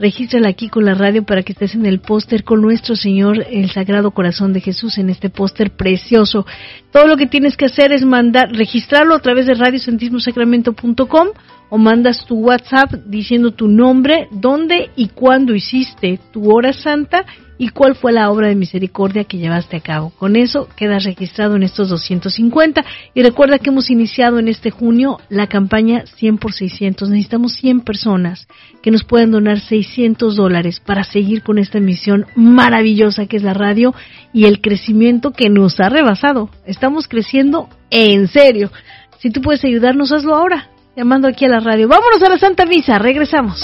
regístrala aquí con la radio para que estés en el póster con nuestro Señor, el Sagrado Corazón de Jesús, en este póster precioso. Todo lo que tienes que hacer es registrarlo a través de radiosantismosacramento.com o mandas tu WhatsApp diciendo tu nombre, dónde y cuándo hiciste tu hora santa y cuál fue la obra de misericordia que llevaste a cabo. Con eso quedas registrado en estos 250. Y recuerda que hemos iniciado en este junio la campaña 100 por 600. Necesitamos 100 personas que nos puedan donar $600 para seguir con esta misión maravillosa que es la radio y el crecimiento que nos ha rebasado. Estamos creciendo en serio. Si tú puedes ayudarnos, hazlo ahora, llamando aquí a la radio. Vámonos a la Santa Misa, regresamos.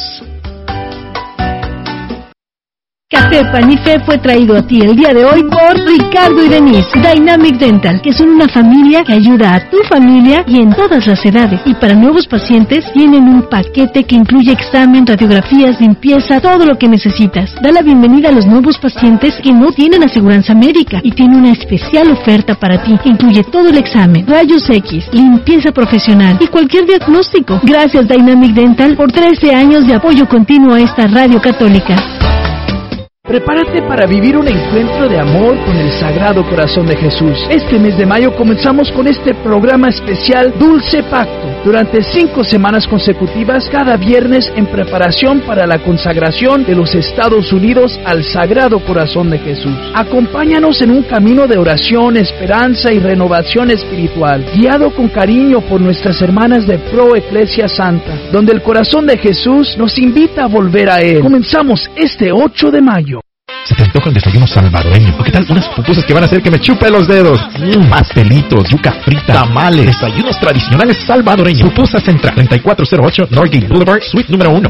Café Pan y Fe fue traído a ti el día de hoy por Ricardo y Denise, Dynamic Dental, que son una familia que ayuda a tu familia y en todas las edades. Y para nuevos pacientes tienen un paquete que incluye examen, radiografías, limpieza, todo lo que necesitas. Da la bienvenida a los nuevos pacientes que no tienen aseguranza médica y tiene una especial oferta para ti que incluye todo el examen, rayos X, limpieza profesional y cualquier diagnóstico. Gracias Dynamic Dental por 13 años de apoyo continuo a esta radio católica. Prepárate para vivir un encuentro de amor con el Sagrado Corazón de Jesús. Este mes de mayo comenzamos con este programa especial Dulce Pacto. Durante 5 semanas consecutivas, cada viernes en preparación para la consagración de los Estados Unidos al Sagrado Corazón de Jesús. Acompáñanos en un camino de oración, esperanza y renovación espiritual, guiado con cariño por nuestras hermanas de Pro Ecclesia Santa, donde el Corazón de Jesús nos invita a volver a Él. Comenzamos este 8 de mayo. Se te antoja el desayuno salvadoreño. ¿O qué tal unas pupusas que van a hacer que me chupe los dedos? Pastelitos, yuca frita, tamales, desayunos tradicionales salvadoreños. Pupusa Central, 3408 Norgate Boulevard, Suite número 1,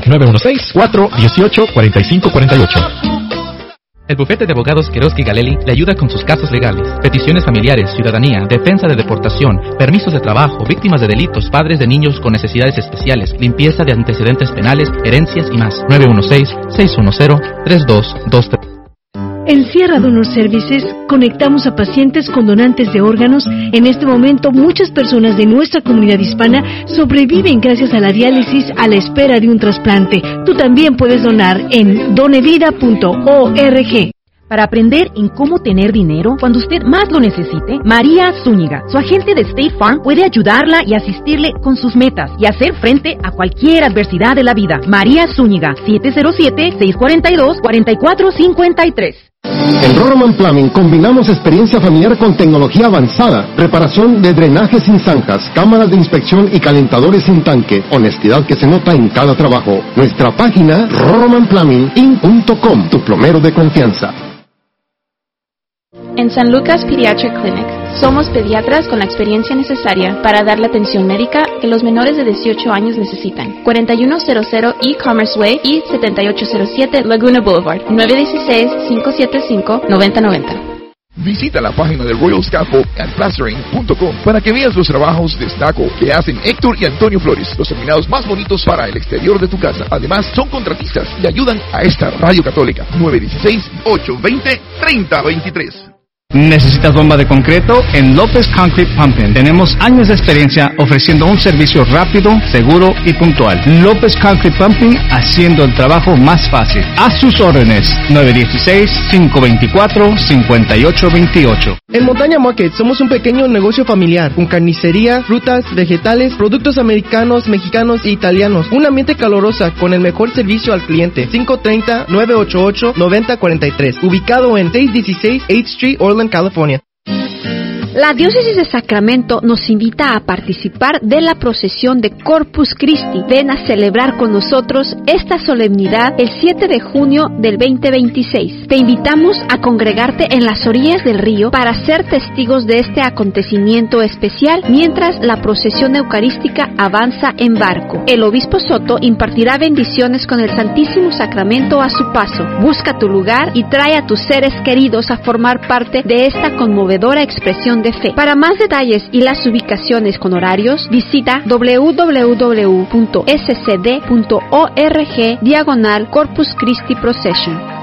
916-418-4548. El bufete de abogados Queroski Galeli le ayuda con sus casos legales, peticiones familiares, ciudadanía, defensa de deportación, permisos de trabajo, víctimas de delitos, padres de niños con necesidades especiales, limpieza de antecedentes penales, herencias y más. 916-610-3223. En Sierra Donor Services conectamos a pacientes con donantes de órganos. En este momento, muchas personas de nuestra comunidad hispana sobreviven gracias a la diálisis a la espera de un trasplante. Tú también puedes donar en donevida.org. Para aprender en cómo tener dinero cuando usted más lo necesite, María Zúñiga, su agente de State Farm, puede ayudarla y asistirle con sus metas y hacer frente a cualquier adversidad de la vida. María Zúñiga, 707-642-4453. En Roroman Plumbing combinamos experiencia familiar con tecnología avanzada, reparación de drenajes sin zanjas, cámaras de inspección y calentadores sin tanque, honestidad que se nota en cada trabajo. Nuestra página roromanplumbinginc.com, tu plomero de confianza. En San Lucas Pediatric Clinic, somos pediatras con la experiencia necesaria para dar la atención médica que los menores de 18 años necesitan. 4100 E-Commerce Way y 7807 Laguna Boulevard, 916-575-9090. Visita la página de Royal Scaffold and Plastering.com para que veas los trabajos de estuco que hacen Héctor y Antonio Flores, los terminados más bonitos para el exterior de tu casa. Además, son contratistas y ayudan a esta radio católica. 916-820-3023. ¿Necesitas bomba de concreto? En López Concrete Pumping tenemos años de experiencia ofreciendo un servicio rápido, seguro y puntual. López Concrete Pumping, haciendo el trabajo más fácil. A sus órdenes, 916-524-5828. En Montaña Market somos un pequeño negocio familiar, con carnicería, frutas, vegetales, productos americanos, mexicanos e italianos. Un ambiente caluroso con el mejor servicio al cliente. 530-988-9043. Ubicado en 616 8th Street, Orland, California. La Diócesis de Sacramento nos invita a participar de la procesión de Corpus Christi. Ven a celebrar con nosotros esta solemnidad el 7 de junio del 2026. Te invitamos a congregarte en las orillas del río para ser testigos de este acontecimiento especial mientras la procesión eucarística avanza en barco. El obispo Soto impartirá bendiciones con el Santísimo Sacramento a su paso. Busca tu lugar y trae a tus seres queridos a formar parte de esta conmovedora expresión de fe. Para más detalles y las ubicaciones con horarios, visita www.scd.org/Corpus Christi Procession.